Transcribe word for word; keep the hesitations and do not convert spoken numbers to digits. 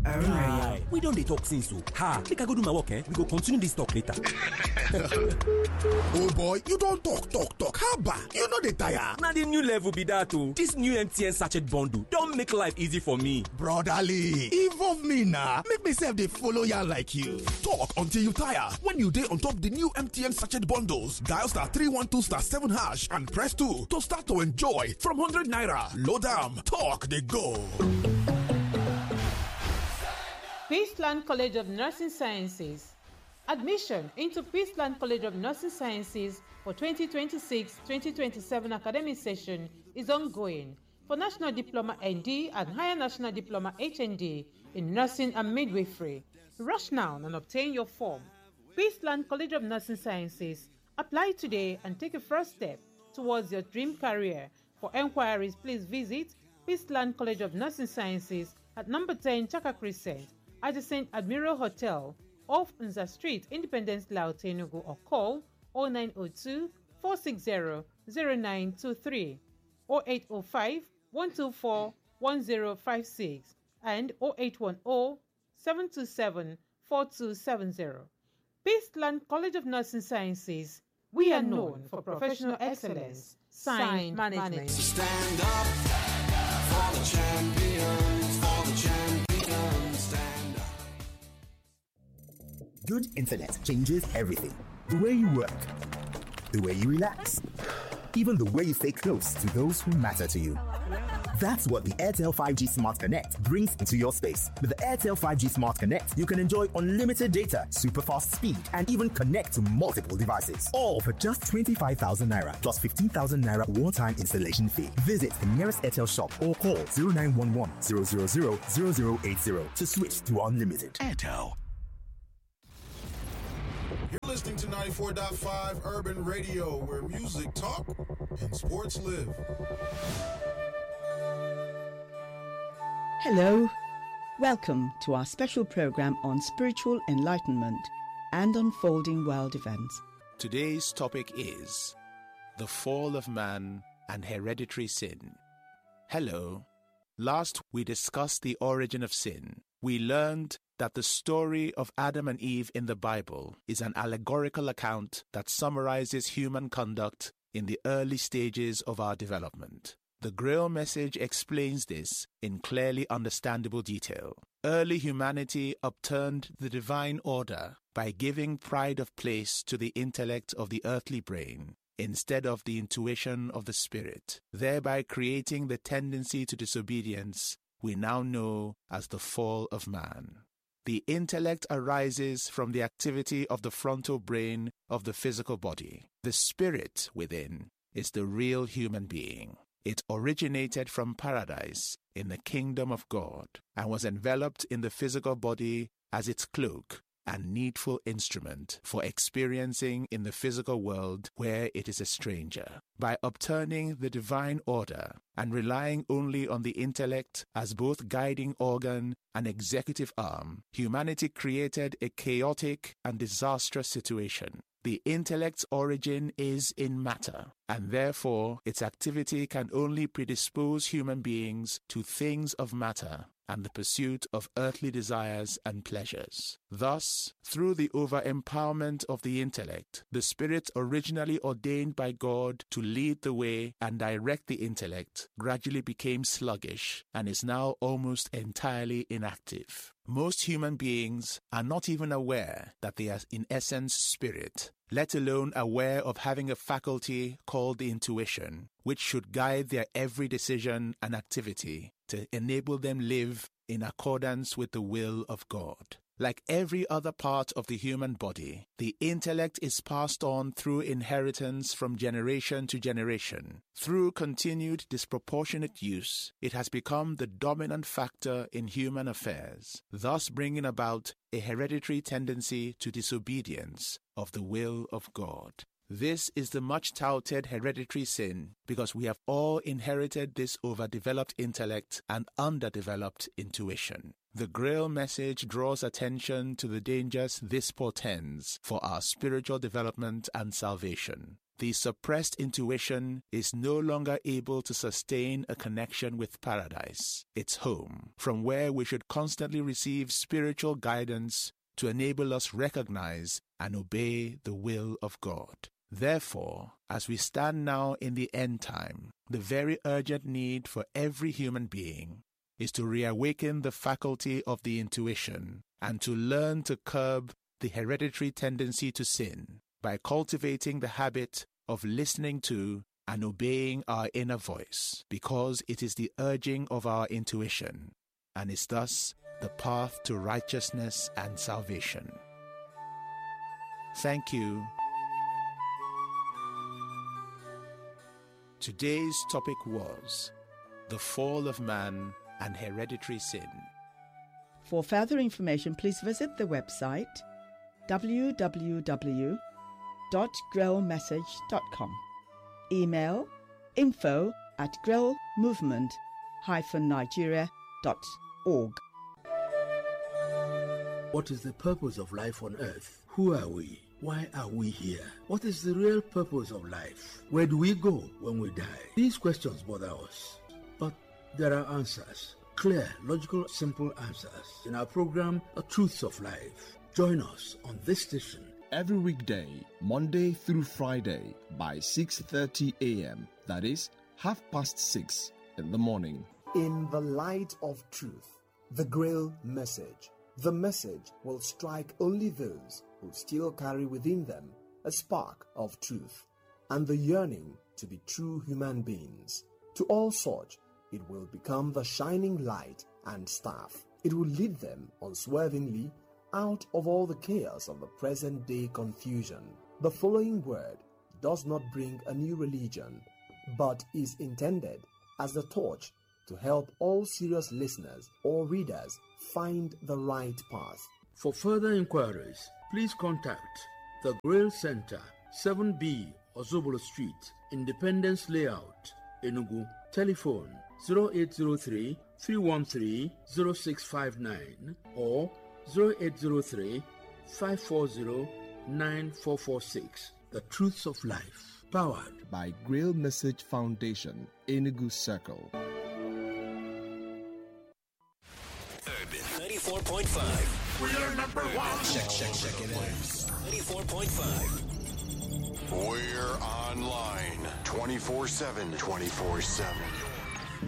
Alright. We don't dey talk since so. Ha, make I go do my work, eh? We go continue this talk later. Oh boy, you don't talk, talk, talk. Haba, you know the tire. Now the new level be that too. This new M T N sachet bundle don't make life easy for me. Brotherly, involve me now. Make myself dey follow ya like you. Talk until you tire. When you dey on top the new M T N sachet bundles, dial star three one two star seven hash and press two to start to enjoy from one hundred naira. Load am, talk they go. Peaceland College of Nursing Sciences. Admission into Peaceland College of Nursing Sciences for twenty twenty-six twenty twenty-seven academic session is ongoing for National Diploma N D and Higher National Diploma H N D in Nursing and Midwifery. Rush now and obtain your form. Peaceland College of Nursing Sciences. Apply today and take a first step towards your dream career. For enquiries, please visit Peaceland College of Nursing Sciences at number ten Chaka Crescent, adjacent Admiral Hotel, off Nza Street, Independence Layout, Enugu, or call oh nine oh two, four six zero, zero nine two three, oh eight oh five, one two four, one zero five six, and oh eight one oh, seven two seven, four two seven zero. Peaceland College of Nursing Sciences. We are known for professional excellence. Signed, Management. Stand up for the champions, for the champions. Stand up. Good internet changes everything. The way you work, the way you relax, even the way you stay close to those who matter to you. That's what the Airtel five G Smart Connect brings into your space. With the Airtel five G Smart Connect, you can enjoy unlimited data, super fast speed, and even connect to multiple devices. All for just twenty-five thousand naira plus fifteen thousand naira one-time installation fee. Visit the nearest Airtel shop or call zero nine one one, zero zero zero, zero zero eight zero to switch to unlimited. Airtel. You're listening to ninety-four point five Urban Radio, where music talk and sports live. Hello. Welcome to our special program on spiritual enlightenment and unfolding world events. Today's topic is the fall of man and hereditary sin. Hello. Last we discussed the origin of sin. We learned that the story of Adam and Eve in the Bible is an allegorical account that summarizes human conduct in the early stages of our development. The Grail message explains this in clearly understandable detail. Early humanity upturned the divine order by giving pride of place to the intellect of the earthly brain instead of the intuition of the spirit, thereby creating the tendency to disobedience we now know as the fall of man. The intellect arises from the activity of the frontal brain of the physical body. The spirit within is the real human being. It originated from paradise in the kingdom of God and was enveloped in the physical body as its cloak and needful instrument for experiencing in the physical world where it is a stranger. By upturning the divine order and relying only on the intellect as both guiding organ and executive arm, humanity created a chaotic and disastrous situation. The intellect's origin is in matter, and therefore its activity can only predispose human beings to things of matter and the pursuit of earthly desires and pleasures. Thus, through the over-empowerment of the intellect, the spirit originally ordained by God to lead the way and direct the intellect gradually became sluggish and is now almost entirely inactive. Most human beings are not even aware that they are in essence spirit, let alone aware of having a faculty called the intuition, which should guide their every decision and activity to enable them live in accordance with the will of God. Like every other part of the human body, the intellect is passed on through inheritance from generation to generation. Through continued disproportionate use, it has become the dominant factor in human affairs, thus bringing about a hereditary tendency to disobedience of the will of God. This is the much-touted hereditary sin because we have all inherited this overdeveloped intellect and underdeveloped intuition. The Grail message draws attention to the dangers this portends for our spiritual development and salvation. the suppressed intuition is no longer able to sustain a connection with paradise, its home, from where we should constantly receive spiritual guidance to enable us recognize and obey the will of God. Therefore, as we stand now in the end time, the very urgent need for every human being is to reawaken the faculty of the intuition and to learn to curb the hereditary tendency to sin by cultivating the habit of listening to and obeying our inner voice, because it is the urging of our intuition and is thus the path to righteousness and salvation. Thank you. Today's topic was the fall of man and hereditary sin. For further information, please visit the website w w w dot grell message dot com. Email info at grell movement dash nigeria dot org. What is the purpose of life on earth? Who are we? Why are we here? What is the real purpose of life? Where do we go when we die? These questions bother us, but there are answers. Clear, logical, simple answers in our program, The Truths of Life. Join us on this station every weekday, Monday through Friday by six thirty a.m. That is, half past six in the morning. In the light of truth, the Grail message. The message will strike only those who still carry within them a spark of truth and the yearning to be true human beings. To all such, it will become the shining light and staff. It will lead them unswervingly out of all the chaos of the present-day confusion. The following word does not bring a new religion, but is intended as the torch to help all serious listeners or readers find the right path. For further inquiries, please contact the Grail Center, seven B Ozobolo Street, Independence Layout, Enugu. Telephone zero eight zero three, three one three, zero six five nine or zero eight zero three, five four zero, nine four four six. The Truths of Life, powered by Grail Message Foundation, Enugu Circle. ninety-four point five. We are number one. Check, check, check it out. ninety-four point five. We're online twenty-four seven. twenty-four seven.